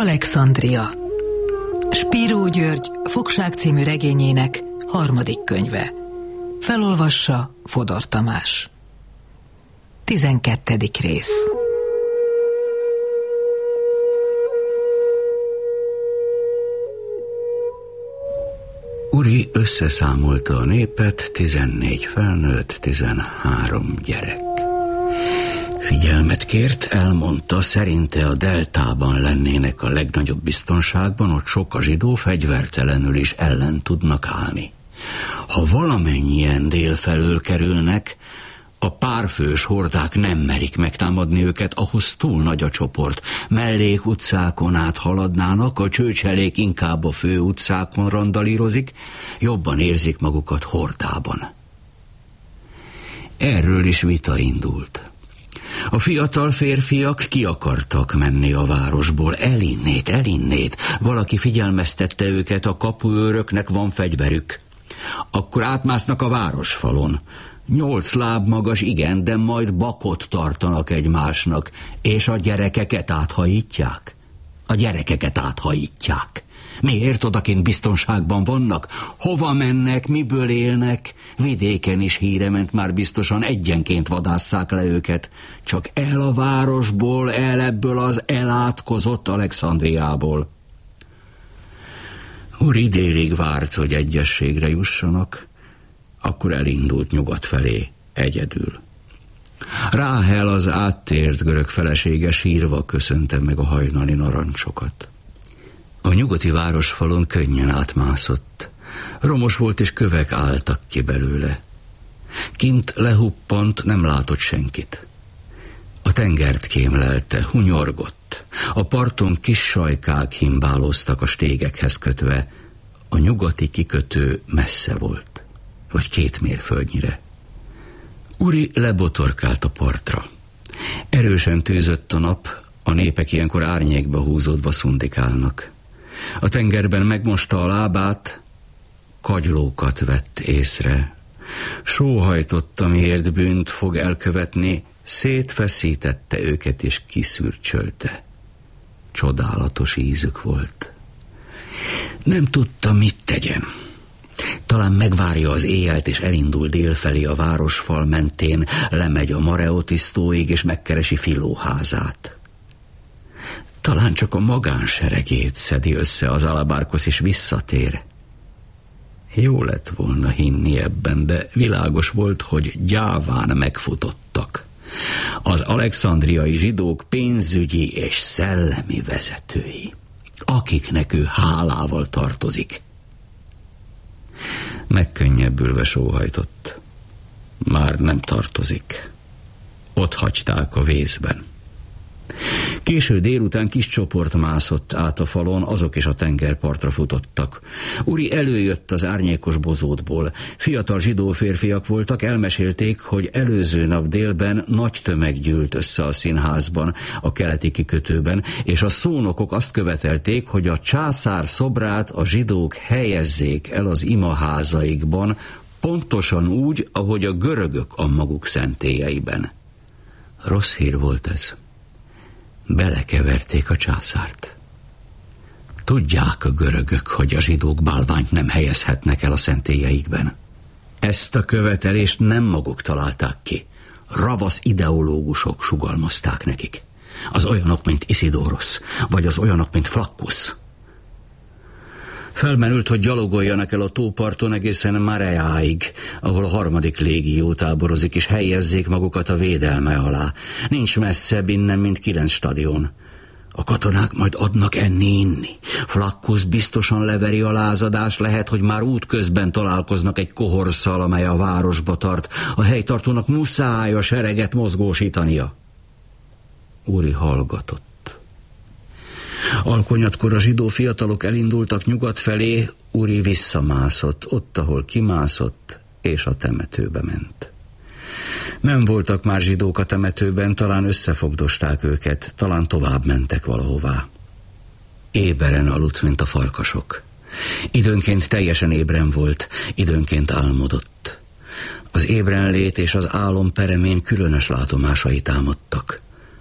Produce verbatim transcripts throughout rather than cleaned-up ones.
Alexandria. Spiró György Fogság című regényének harmadik könyve. Felolvassa Fodor Tamás. Tizenkettedik rész. Uri összeszámolta a népet, tizennégy felnőtt, tizenhárom gyerek. Figyelmet kért, elmondta, szerinte a deltában lennének a legnagyobb biztonságban, ott sok a zsidó, fegyvertelenül is ellen tudnak állni. Ha valamennyien délfelől kerülnek, a párfős hordák nem merik megtámadni őket, ahhoz túl nagy a csoport. Mellék utcákon át haladnának, a csőcselék inkább a fő utcákon randalírozik, jobban érzik magukat hordában. Erről is vita indult. A fiatal férfiak ki akartak menni a városból, elinnét, elinnét. Valaki figyelmeztette őket, a kapuőröknek van fegyverük. Akkor átmásznak a városfalon. Nyolc láb magas, igen, de majd bakot tartanak egymásnak, és a gyerekeket áthajítják. A gyerekeket áthajítják. Miért odakint biztonságban vannak? Hova mennek, miből élnek? Vidéken is híre ment már biztosan, egyenként vadásszák le őket. Csak el a városból, el ebből az elátkozott Alexandriából. Uri délig várt, hogy egyességre jussanak, akkor elindult nyugat felé, egyedül. Ráhel, az áttért görög felesége, sírva köszönte meg a hajnali narancsokat. A nyugati városfalon könnyen átmászott. Romos volt, és kövek álltak ki belőle. Kint lehuppant, nem látott senkit. A tengert kémlelte, hunyorgott. A parton kis sajkák himbálóztak a stégekhez kötve. A nyugati kikötő messze volt, vagy két mérföldnyire. Uri lebotorkált a partra. Erősen tűzött a nap, a népek ilyenkor árnyékba húzódva szundikálnak. A tengerben megmosta a lábát, kagylókat vett észre. Sóhajtotta, miért bűnt fog elkövetni, szétfeszítette őket és kiszürcsölte. Csodálatos ízük volt. Nem tudta, mit tegyen. Talán megvárja az éjjelt, és elindul délfelé a városfal mentén, lemegy a Mareotisztóig, és megkeresi Filó házát. Talán csak a magánseregét szedi össze az Alabárkosz, és visszatér. Jó lett volna hinni ebben, de világos volt, hogy gyáván megfutottak. Az alexandriai zsidók pénzügyi és szellemi vezetői, akiknek ő hálával tartozik. Megkönnyebbülve sóhajtott. Már nem tartozik. Ott hagyták a vészben. Késő délután kis csoport mászott át a falon, azok is a tengerpartra futottak. Uri előjött az árnyékos bozótból. Fiatal zsidó férfiak voltak, elmesélték, hogy előző nap délben nagy tömeg gyűlt össze a színházban, a keleti kikötőben, és a szónokok azt követelték, hogy a császár szobrát a zsidók helyezzék el az imaházaikban, pontosan úgy, ahogy a görögök a maguk szentélyeiben. Rossz hír volt ez. Belekeverték a császárt. Tudják a görögök, hogy a zsidók bálványt nem helyezhetnek el a szentélyeikben. Ezt a követelést nem maguk találták ki. Ravasz ideológusok sugalmazták nekik. Az olyanok, mint Isidórosz, vagy az olyanok, mint Flaccus. Felmerült, hogy gyalogoljanak el a tóparton egészen Mareáig, ahol a harmadik légió táborozik, és helyezzék magukat a védelme alá. Nincs messzebb innen, mint kilenc stadion. A katonák majd adnak enni-inni. Flaccus biztosan leveri a lázadást, lehet, hogy már útközben találkoznak egy kohorsszal, amely a városba tart. A helytartónak muszáj a sereget mozgósítania. Uri hallgatott. Alkonyatkor a zsidó fiatalok elindultak nyugat felé, Uri visszamászott, ott, ahol kimászott, és a temetőbe ment. Nem voltak már zsidók a temetőben, talán összefogdosták őket, talán tovább mentek valahová. Éberen aludt, mint a farkasok. Időnként teljesen ébren volt, időnként álmodott. Az ébrenlét és az álom peremén különös látomásai támadtak.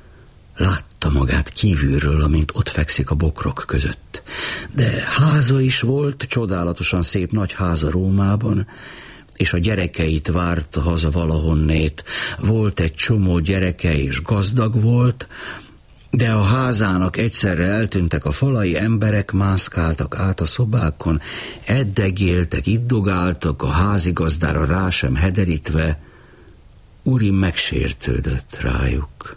Látta magát kívülről, amint ott fekszik a bokrok között. De háza is volt, csodálatosan szép nagy háza Rómában, és a gyerekeit várta haza valahonnét. Volt egy csomó gyereke, és gazdag volt, de a házának egyszerre eltűntek a falai, emberek mászkáltak át a szobákon, eddegéltek, iddogáltak, a házigazdára rá sem hederítve. Uri megsértődött rájuk.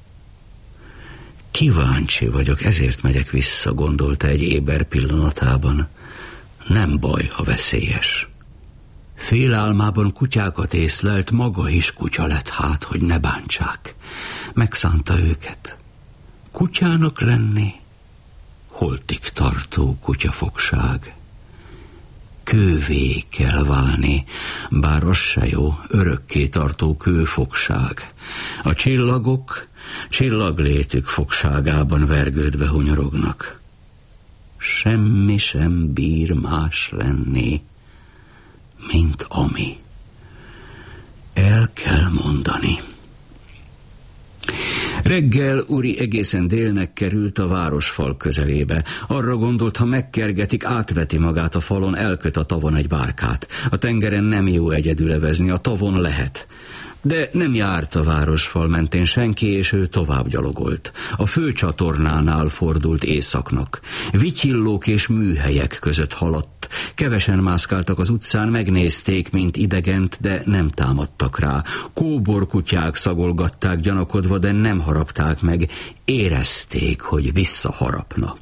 Kíváncsi vagyok, ezért megyek vissza, gondolta egy éber pillanatában. Nem baj, ha veszélyes. Félálmában kutyákat észlelt, maga is kutya lett hát, hogy ne bántsák. Megszánta őket. Kutyának lenni holtig tartó kutyafogság. Kővé kell válni, bár az se jó, örökké tartó kőfogság. A csillagok csillaglétük fogságában vergődve hunyorognak. Semmi sem bír más lenni, mint ami. El kell mondani. Reggel Uri egészen délnek került a városfal közelébe. Arra gondolt, ha megkergetik, átveti magát a falon, elköt a tavon egy bárkát. A tengeren nem jó egyedül evezni, a tavon lehet. De nem járt a városfal mentén senki, és ő tovább gyalogolt. A főcsatornánál fordult északnak. Vityillók és műhelyek között haladt. Kevesen mászkáltak az utcán, megnézték, mint idegent, de nem támadtak rá. Kóborkutyák szagolgatták gyanakodva, de nem harapták meg. Érezték, hogy visszaharapna.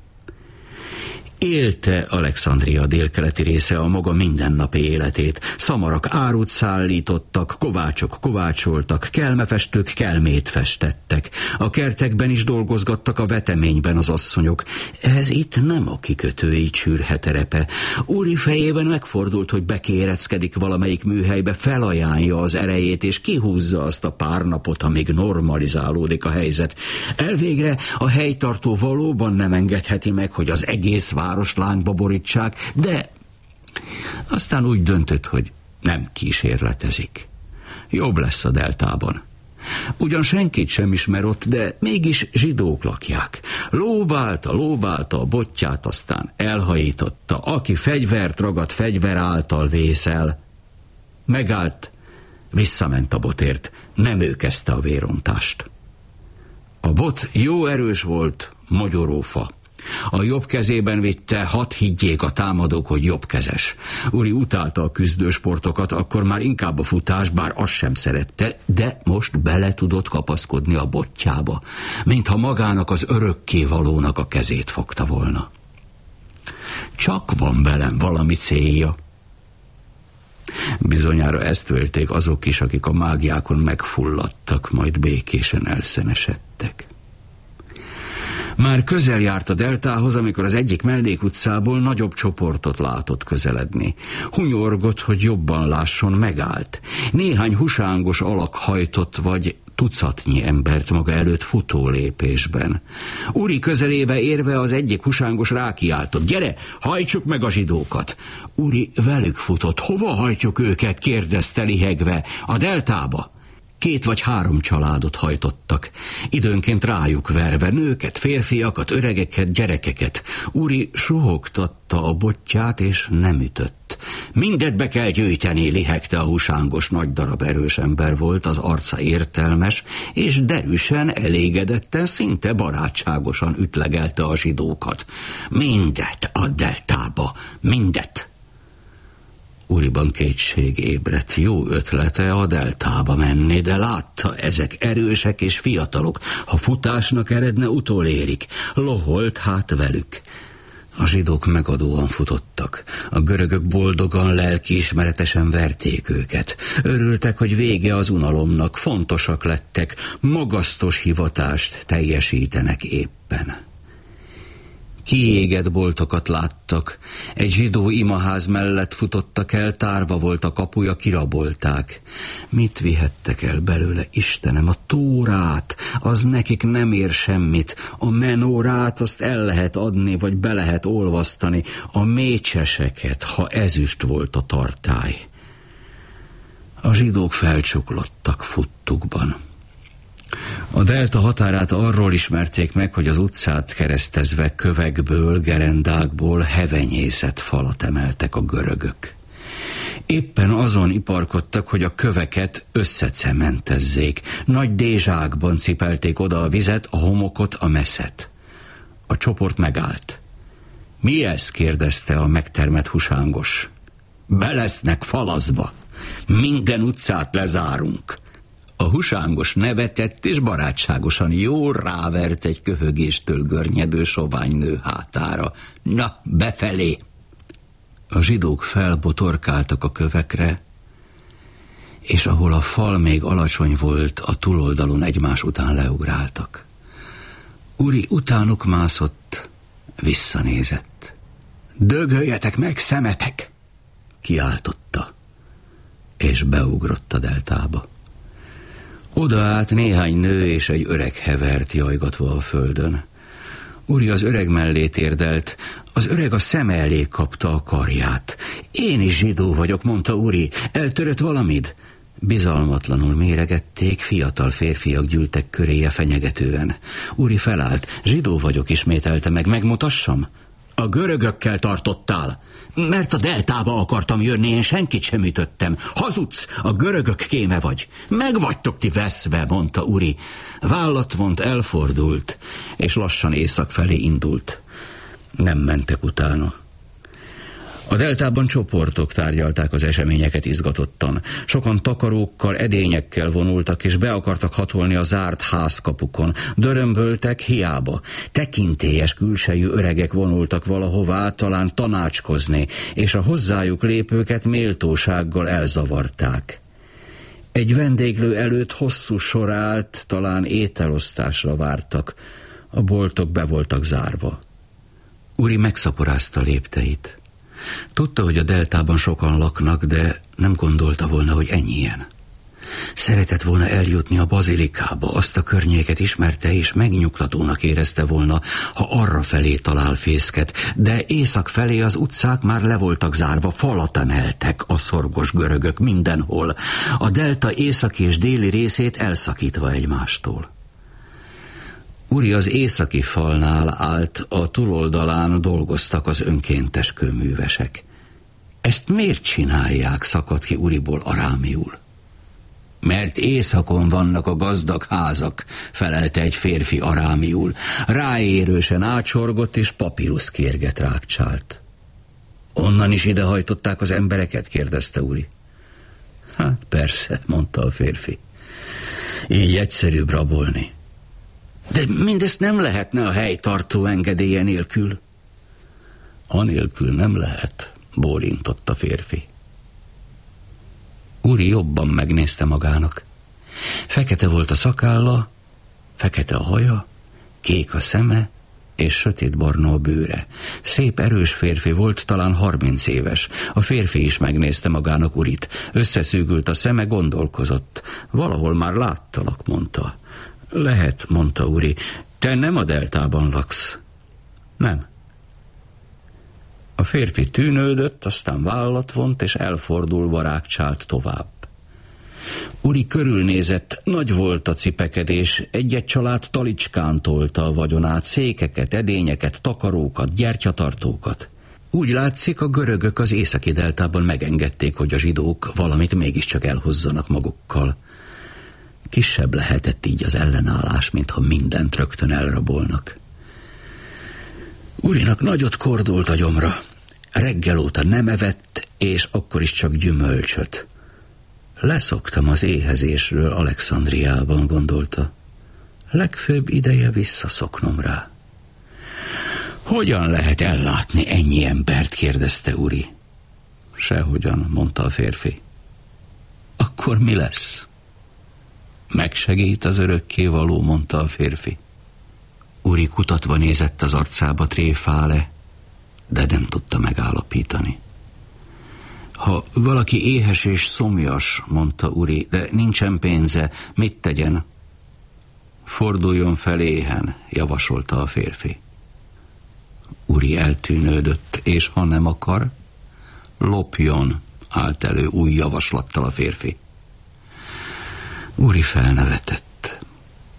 Élte Alexandria délkeleti része a maga mindennapi életét. Szamarak árut szállítottak, kovácsok kovácsoltak, kelmefestők kelmét festettek. A kertekben is dolgozgattak, a veteményben az asszonyok. Ez itt nem a kikötői csürheterepe. Uri fejében megfordult, hogy bekéreckedik valamelyik műhelybe, felajánlja az erejét, és kihúzza azt a pár napot, amíg normalizálódik a helyzet. Elvégre a helytartó valóban nem engedheti meg, hogy az egész város lángba borítsák, de aztán úgy döntött, hogy nem kísérletezik. Jobb lesz a deltában. Ugyan senkit sem ismer ott, de mégis zsidók lakják. Lóbálta, lóbálta a botját, aztán elhajította. Aki fegyvert ragad, fegyver által vészel. Megállt, visszament a botért. Nem ő kezdte a vérontást. A bot jó erős volt, mogyorófa. A jobb kezében vitte, hadd higgyék a támadók, hogy jobbkezes. Uri utálta a küzdősportokat, akkor már inkább a futás, bár azt sem szerette, de most bele tudott kapaszkodni a botjába, mintha magának az örökkévalónak a kezét fogta volna. Csak van velem valami célja. Bizonyára ezt vélték azok is, akik a mágiákon megfulladtak, majd békésen elszenesedtek. Már közel járt a deltához, amikor az egyik mellékutcából nagyobb csoportot látott közeledni. Hunyorgott, hogy jobban lásson, megállt. Néhány husángos alak hajtott, vagy tucatnyi embert maga előtt futó lépésben. Uri közelébe érve az egyik husángos rákiáltott: gyere, hajtsuk meg a zsidókat! Uri velük futott. Hova hajtjuk őket? Kérdezte lihegve. A deltába. Két vagy három családot hajtottak, időnként rájuk verve nőket, férfiakat, öregeket, gyerekeket. Uri suhogtatta a botját, és nem ütött. Mindet be kell gyűjteni, lihegte a husángos, nagy darab erős ember volt, az arca értelmes, és derűsen, elégedetten, szinte barátságosan ütlegelte a zsidókat. Mindet a deltába, mindet! Uriban kétség ébredt. Jó ötlete a deltába menni, de látta, ezek erősek és fiatalok. Ha futásnak eredne, utolérik. Loholt hát velük. A zsidók megadóan futottak. A görögök boldogan, lelkiismeretesen verték őket. Örültek, hogy vége az unalomnak, fontosak lettek, magasztos hivatást teljesítenek éppen. Kiégett boltokat láttak. Egy zsidó imaház mellett futottak el, tárva volt a kapuja, kirabolták. Mit vihettek el belőle, Istenem? A tórát, az nekik nem ér semmit. A menórát, azt el lehet adni, vagy be lehet olvasztani. A mécseseket, ha ezüst volt a tartály. A zsidók felcsuklottak futtukban. A delta határát arról ismerték meg, hogy az utcát keresztezve kövekből, gerendákból hevenyészet falat emeltek a görögök. Éppen azon iparkodtak, hogy a köveket összecementezzék. Nagy dézsákban cipelték oda a vizet, a homokot, a meszet. A csoport megállt. Mi ez? kérdezte a megtermett husángos. Be lesznek falazva. Minden utcát lezárunk. A husángos nevetett, és barátságosan jól rávert egy köhögéstől görnyedő soványnő hátára. Na, befelé! A zsidók felbotorkáltak a kövekre, és ahol a fal még alacsony volt, a túloldalon egymás után leugráltak. Uri utánuk mászott, visszanézett. Dögöljetek meg, szemetek! Kiáltotta, és beugrott a deltába. Oda állt néhány nő és egy öreg hevert jajgatva a földön. Uri az öreg mellé térdelt, az öreg a szeme elé kapta a karját. Én is zsidó vagyok, mondta Uri, eltörött valamid? Bizalmatlanul méregették, fiatal férfiak gyűltek köréje fenyegetően. Uri felállt, zsidó vagyok, ismételte meg, megmutassam? A görögökkel tartottál, mert a deltába akartam jönni, én senkit sem ütöttem. Hazudsz, a görögök kéme vagy. Meg vagytok ti veszve, mondta Uri. Vállat vont, elfordult, és lassan észak felé indult. Nem mentek utána. A deltában csoportok tárgyalták az eseményeket izgatottan. Sokan takarókkal, edényekkel vonultak, és be akartak hatolni a zárt házkapukon. Dörömböltek hiába. Tekintélyes külsejű öregek vonultak valahová, talán tanácskozni, és a hozzájuk lépőket méltósággal elzavarták. Egy vendéglő előtt hosszú sor állt, talán ételosztásra vártak. A boltok be voltak zárva. Uri megszaporázta lépteit. Tudta, hogy a deltában sokan laknak, de nem gondolta volna, hogy ennyien. Szeretett volna eljutni a bazilikába, azt a környéket ismerte, és megnyugtatónak érezte volna, ha arra felé talál fészket, de észak felé az utcák már le voltak zárva, falat emeltek a szorgos görögök mindenhol, a delta északi és déli részét elszakítva egymástól. Uri az északi falnál állt, a túloldalán dolgoztak az önkéntes kőművesek. Ezt miért csinálják, szakadt ki Uriból arámiul. Mert északon vannak a gazdag házak, felelte egy férfi arámiul. Ráérősen átsorgott, és papiruszkérget rákcsált. Onnan is idehajtották az embereket? kérdezte Uri. Hát persze, mondta a férfi. Így egyszerűbb rabolni. De mindezt nem lehetne a helytartó engedélye nélkül. Anélkül nem lehet, bólintott a férfi. Uri jobban megnézte magának. Fekete volt a szakálla, fekete a haja, kék a szeme, és sötétbarna a bőre. Szép, erős férfi volt, talán harminc éves. A férfi is megnézte magának Urit. Összeszűgült a szeme, gondolkozott. Valahol már láttalak, mondta. Lehet, mondta Uri. Te nem a deltában laksz? Nem. A férfi tűnődött, aztán vállat vont, és elfordulva rákcsált tovább. Uri körülnézett, nagy volt a cipekedés, egy-egy család talicskán tolta a vagyonát, székeket, edényeket, takarókat, gyertyatartókat. Úgy látszik, a görögök az északi deltában megengedték, hogy a zsidók valamit mégiscsak elhozzanak magukkal. Kisebb lehetett így az ellenállás, mintha mindent rögtön elrabolnak. Urinak nagyot kordult a gyomra. Reggel óta nem evett, és akkor is csak gyümölcsöt. Leszoktam az éhezésről Alexandriában, gondolta. Legfőbb ideje visszaszoknom rá. Hogyan lehet ellátni ennyi embert? kérdezte Uri. Sehogyan, mondta a férfi. Akkor mi lesz? Megsegít az örökkévaló, mondta a férfi. Uri kutatva nézett az arcába, tréfále, de nem tudta megállapítani. Ha valaki éhes és szomjas, mondta Uri, de nincsen pénze, mit tegyen? Forduljon fel éhen, javasolta a férfi. Uri eltűnődött, és ha nem akar, lopjon, állt elő új javaslattal a férfi. Uri felnevetett.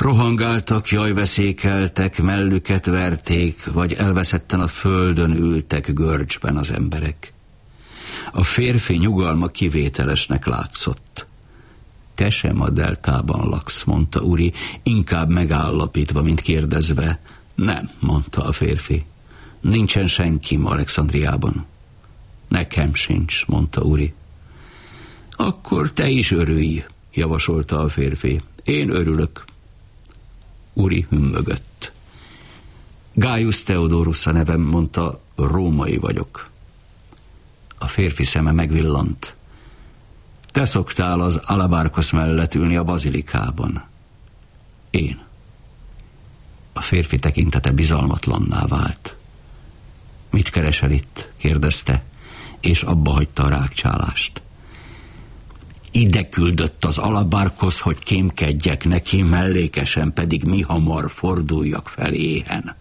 Rohangáltak, jajveszékeltek, mellüket verték, vagy elveszetten a földön ültek görcsben az emberek. A férfi nyugalma kivételesnek látszott. Te sem a deltában laksz, mondta Uri, inkább megállapítva, mint kérdezve. Nem, mondta a férfi. Nincsen senki Alexandriában. Nekem sincs, mondta Uri. Akkor te is örülj, javasolta a férfi. Én örülök. Uri hümmögött. Gaius Theodorus a nevem, mondta, római vagyok. A férfi szeme megvillant. Te szoktál az Alabarkos mellett ülni a bazilikában. Én. A férfi tekintete bizalmatlanná vált. Mit keresel itt? Kérdezte, és abba hagyta a rágcsálást. Ide küldött az Alabarkos, hogy kémkedjek neki, mellékesen pedig mihamar forduljak fel éhen.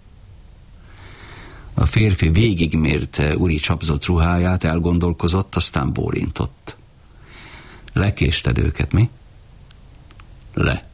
A férfi végigmérte Uri csapzott ruháját, elgondolkozott, aztán bólintott. Lekésted őket, mi? Le.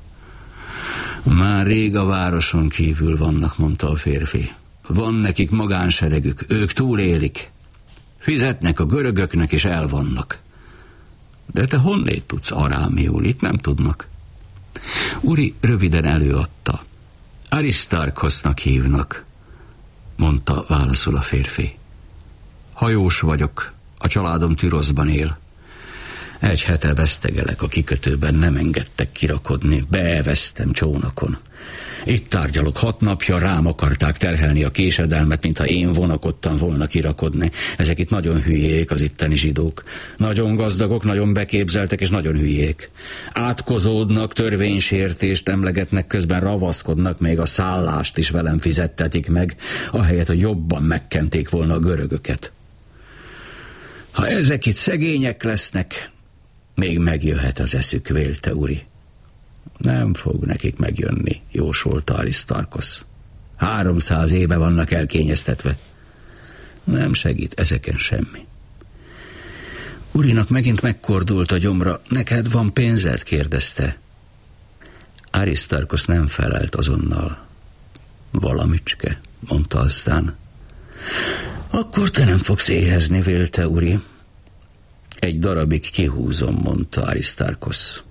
Már rég a városon kívül vannak, mondta a férfi. Van nekik magánseregük, ők túlélik. Fizetnek a görögöknek, és elvannak. De te honnét tudsz arámiul? Itt nem tudnak. Uri röviden előadta. Arisztarkosznak hívnak, mondta válaszul a férfi. Hajós vagyok, a családom Türoszban él. Egy hete vesztegelek a kikötőben, nem engedtek kirakodni, beevesztem csónakon. Itt tárgyalok hat napja, rám akarták terhelni a késedelmet, mintha én vonakodtam volna kirakodni. Ezek itt nagyon hülyék, az itteni zsidók. Nagyon gazdagok, nagyon beképzeltek, és nagyon hülyék. Átkozódnak, törvénysértést emlegetnek, közben ravaszkodnak, még a szállást is velem fizettetik meg, ahelyett, hogy jobban megkenték volna a görögöket. Ha ezek itt szegények lesznek, még megjöhet az eszük, vélte Uri. Nem fog nekik megjönni, jósolta Arisztarkosz. Háromszáz éve vannak elkényeztetve. Nem segít ezeken semmi. Urinak megint megkordult a gyomra. Neked van pénzed? kérdezte. Arisztarkosz nem felelt azonnal. Valamicske, mondta aztán. Akkor te nem fogsz éhezni, vélte Uri. Egy darabig kihúzom, mondta Arisztarkosz.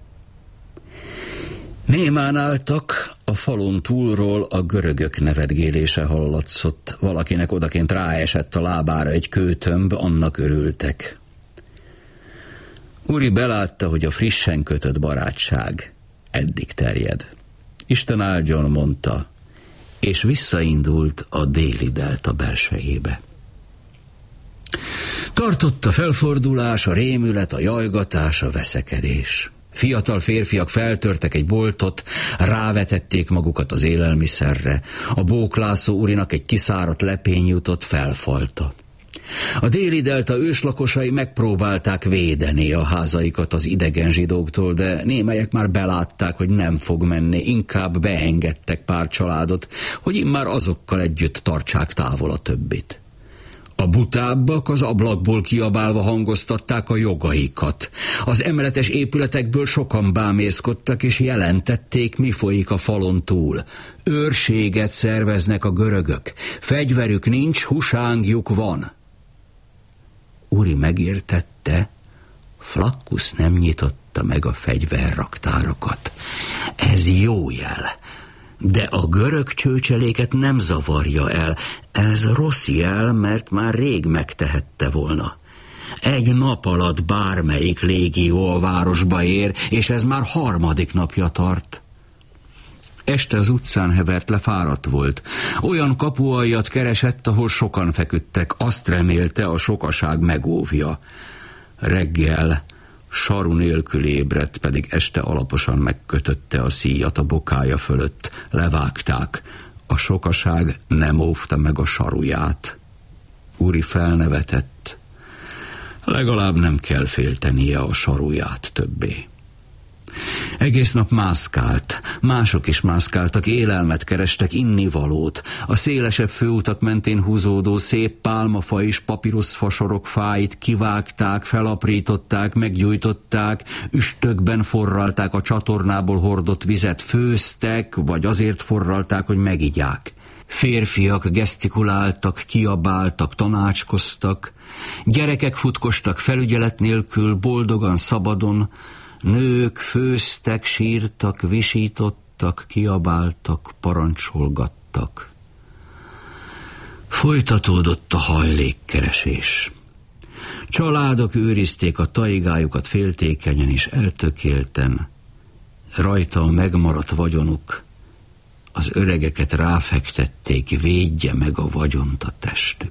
Némán álltak, a falon túlról a görögök nevetgélése hallatszott. Valakinek odaként ráesett a lábára egy kőtömb, annak örültek. Uri belátta, hogy a frissen kötött barátság eddig terjed. Isten áldjon, mondta, és visszaindult a déli delta belsejébe. Tartott a felfordulás, a rémület, a jajgatás, a veszekedés. Fiatal férfiak feltörtek egy boltot, rávetették magukat az élelmiszerre. A bóklászó Urinak egy kiszáradt lepény jutott, felfalta. A déli delta őslakosai megpróbálták védeni a házaikat az idegen zsidóktól, de némelyek már belátták, hogy nem fog menni, inkább beengedtek pár családot, hogy immár azokkal együtt tartsák távol a többit. A butábbak az ablakból kiabálva hangoztatták a jogaikat. Az emeletes épületekből sokan bámészkodtak, és jelentették, mi folyik a falon túl. Őrséget szerveznek a görögök. Fegyverük nincs, husányjuk van. Uri megértette, Flaccus nem nyitotta meg a fegyverraktárokat. Ez jó jel. De a görög csőcseléket nem zavarja el. Ez rossz jel, mert már rég megtehette volna. Egy nap alatt bármelyik légió a városba ér, és ez már harmadik napja tart. Este az utcán hevert le, fáradt volt. Olyan kapualjat keresett, ahol sokan feküdtek. Azt remélte, a sokaság megóvja. Reggel saru nélkül ébredt, pedig este alaposan megkötötte a szíjat a bokája fölött. Levágták. A sokaság nem óvta meg a saruját. Uri felnevetett. Legalább nem kell féltenie a saruját többé. Egész nap mászkált, mások is mászkáltak, élelmet kerestek, innivalót. A szélesebb főutak mentén húzódó szép pálmafa és papiruszfasorok fáit kivágták, felaprították, meggyújtották, üstökben forralták a csatornából hordott vizet, főztek, vagy azért forralták, hogy megigyák. Férfiak gesztikuláltak, kiabáltak, tanácskoztak, gyerekek futkostak felügyelet nélkül, boldogan, szabadon, nők főztek, sírtak, visítottak, kiabáltak, parancsolgattak. Folytatódott a hajlékkeresés. Családok őrizték a taigájukat féltékenyen és eltökélten. Rajta a megmaradt vagyonuk, az öregeket ráfektették, védje meg a vagyont a testük.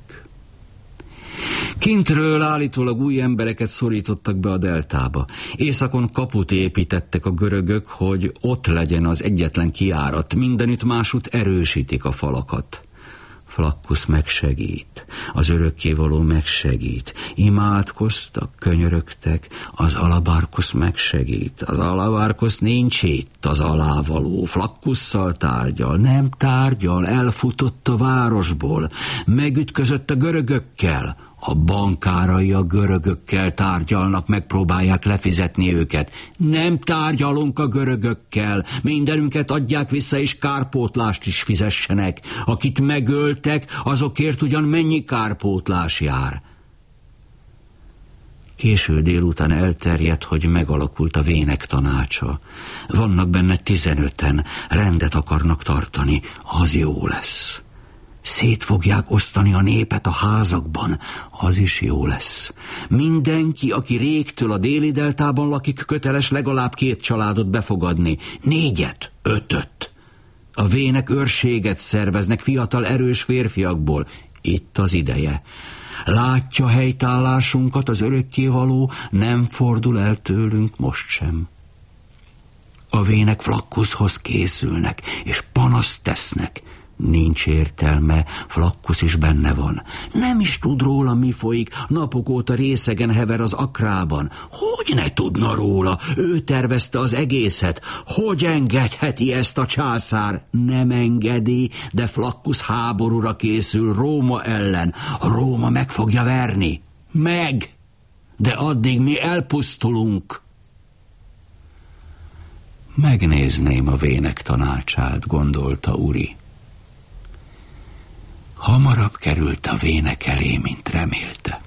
Kintről állítólag új embereket szorítottak be a deltába. Északon kaput építettek a görögök, hogy ott legyen az egyetlen kijárat. Mindenütt másút erősítik a falakat. Flaccus megsegít, az örökkévaló megsegít. Imádkoztak, könyörögtek, az Alabarkusz megsegít. Az Alabarkusz nincs itt, az alávaló. Flaccusszal tárgyal, nem tárgyal, elfutott a városból, megütközött a görögökkel. A bankárai a görögökkel tárgyalnak, megpróbálják lefizetni őket. Nem tárgyalunk a görögökkel, mindenünket adják vissza, és kárpótlást is fizessenek. Akit megöltek, azokért ugyan mennyi kárpótlás jár? Késő délután elterjedt, hogy megalakult a vének tanácsa. Vannak benne tizenöten, rendet akarnak tartani, az jó lesz. Szét fogják osztani a népet a házakban, az is jó lesz. Mindenki, aki régtől a déli deltában lakik, köteles legalább két családot befogadni. Négyet, ötöt. A vének őrséget szerveznek fiatal erős férfiakból. Itt az ideje. Látja helytállásunkat, az örökkévaló nem fordul el tőlünk most sem. A vének Flaccushoz készülnek, és panaszt tesznek. Nincs értelme, Flaccus is benne van. Nem is tud róla, mi folyik, napok óta részegen hever az akrában. Hogy ne tudna róla? Ő tervezte az egészet. Hogy engedheti ezt a császár? Nem engedi, de Flaccus háborúra készül Róma ellen. Róma meg fogja verni. Meg! De addig mi elpusztulunk. Megnézném a vének tanácsát, gondolta Uri. Hamarabb került a vének elé, mint remélte.